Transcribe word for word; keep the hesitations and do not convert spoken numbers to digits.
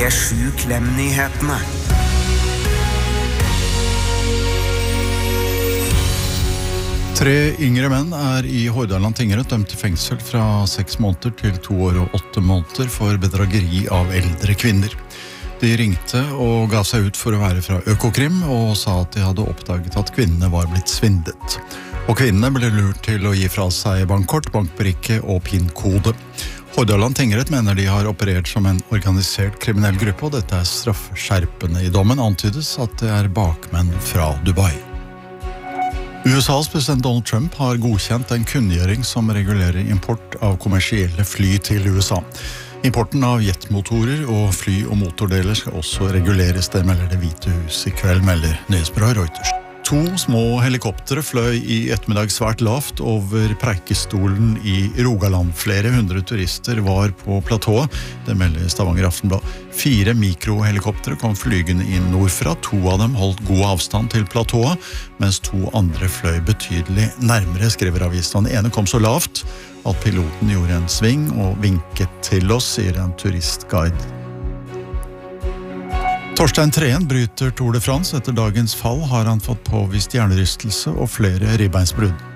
P sju Klem-nyhetene. Tre yngre menn er i Hordaland tingrett dømt til fengsel fra seks måneder til to år og åtte måneder for bedrageri av eldre kvinner. De ringte og ga seg ut for å være fra Økokrim og sa at de hadde oppdaget at kvinnene var blitt svindlet. Og kvinnene ble lurt til å gi fra seg bankkort, bankbrikke og PIN-kode. Hordaland tingrett mener de har operert som en organisert kriminell gruppe, og dette er straffeskjerpende. I dommen antydes at det er bakmenn fra Dubai. U S A's president Donald Trump har godkjent en kunngjøring som regulerer import av kommersielle fly til U S A. Importen av jetmotorer og fly- og motordeler skal også reguleres, det melder Det hvite hus i kveld, melder nyhetsbyrået Reuters. To små helikoptere fløy i ettermiddag svært lavt over Preikestolen i Rogaland. Flere hundre turister var på platået, det melder Stavanger Aftenblad. Fire mikrohelikoptere kom flygende inn nordfra. To av dem holdt god avstand til platået, mens to andre fløy betydelig nærmere, skriver avisen. Den ene kom så lavt at piloten gjorde en sving og vinket til oss, sier en turistguide. Torstein Treen bryter Tour de France. Etter dagens fall har han fått påvist hjernerystelse og flere ribbeinsbrudd.